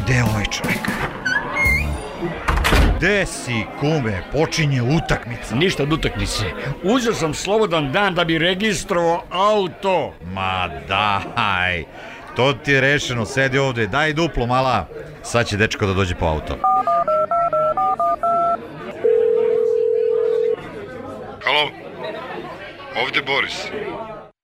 Gde je ovaj čovjek? Gde si, kume? Počinje utakmica. Ništa od utakmice. Uzeo sam slobodan dan da bi registrovao auto. Ma daj, to ti je rešeno, sedi ovde, daj duplo mala. Sad će dečko da dođe po auto. Halo, ovde Boris.